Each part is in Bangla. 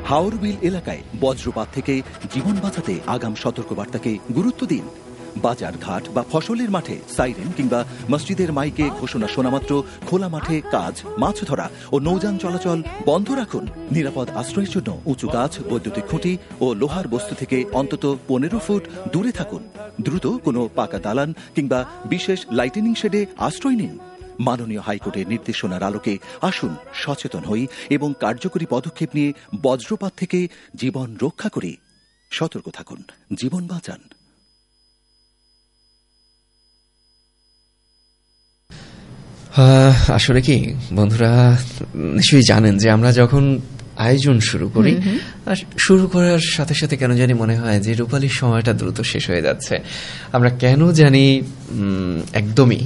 হাওরবিল এলাকায় বজ্রপাত থেকে জীবন বাঁচাতে আগাম সতর্কবার্তাকে গুরুত্ব দিন। বাজার ঘাট বা ফসলের মাঠে সাইরেন কিংবা মসজিদের মাইকে ঘোষণা শোনামাত্র খোলা মাঠে কাজ, মাছ ধরা ও নৌযান চলাচল বন্ধ রাখুন। নিরাপদ আশ্রয়ের জন্য উঁচু গাছ, বৈদ্যুতিক খুঁটি ও লোহার বস্তু থেকে অন্তত 15 ফুট দূরে থাকুন। দ্রুত কোনো পাকা দালান কিংবা বিশেষ লাইটেনিং শেডে আশ্রয় নিন। মাননীয় হাইকোর্টের নির্দেশনার আলোকে আসুন সচেতন হই এবং কার্যকরী পদক্ষেপ নিয়ে বজ্রপাত থেকে জীবন রক্ষা করি। সতর্ক থাকুন, জীবন বাঁচান। আসলে কি বন্ধুরা, নিশ্চয়ই জানেন যে আমরা যখন আয়োজন শুরু করি, শুরু করার সাথে সাথে কেন জানি মনে হয় যে রূপালীর সময়টা দ্রুত শেষ হয়ে যাচ্ছে। আমরা কেন জানি একদমই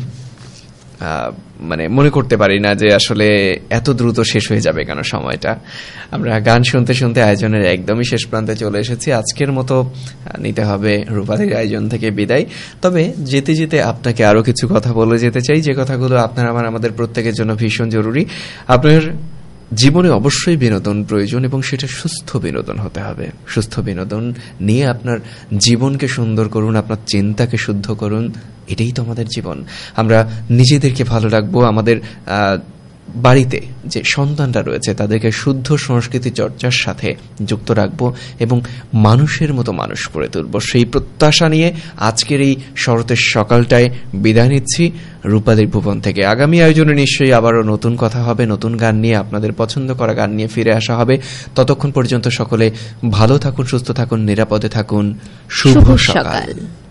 মনে করতে পারি না যে আসলে এত দ্রুত শেষ হয়ে যাবে কেন সময়টা। আমরা গান শুনতে শুনতে আয়োজনের একদমই শেষ প্রান্তে চলে এসেছি। আজকের মতো নিতে হবে রূপালীর আয়োজন থেকে বিদায়। তবে যেতে যেতে আপনাকে আরো কিছু কথা বলে যেতে চাই, যে কথাগুলো আপনার আমাদের প্রত্যেকের জন্য ভীষণ জরুরি। আপনার জীবনে অবশ্যই বিনোদন প্রয়োজন এবং সেটা সুস্থ বিনোদন হতে হবে। সুস্থ বিনোদন নিয়ে আপনার জীবনকে সুন্দর করুন, আপনার চিন্তাকে শুদ্ধ করুন। এটাই তো আমাদের জীবন। আমরা নিজেদেরকে ভালো রাখবো, আমাদের বাড়িতে যে সন্তানরা রয়েছে তাদেরকে শুদ্ধ সংস্কৃতি চর্চার সাথে যুক্ত রাখবো এবং মানুষের মতো মানুষ করে তুলব। সেই প্রত্যাশা নিয়ে আজকের এই শরতের সকালটায় বিদায় নিচ্ছি রূপালীর ভুবন থেকে। আগামী আয়োজনে নিশ্চয়ই আবারও নতুন কথা হবে, নতুন গান নিয়ে, আপনাদের পছন্দ করা গান নিয়ে ফিরে আসা হবে। ততক্ষণ পর্যন্ত সকলে ভালো থাকুন, সুস্থ থাকুন, নিরাপদে থাকুন। শুভ সকাল।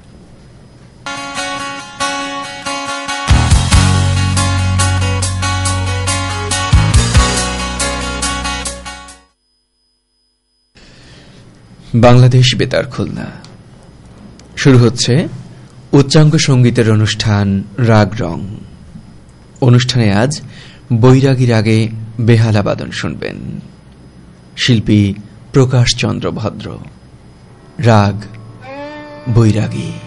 বাংলাদেশ বেতার খুলনা শুরু হচ্ছে উচ্চাঙ্গ সঙ্গীতের অনুষ্ঠান রাগ রং। অনুষ্ঠানে আজ বৈরাগী রাগে বেহালা বাদন শুনবেন। শিল্পী প্রকাশ চন্দ্র ভদ্র। রাগ বৈরাগী।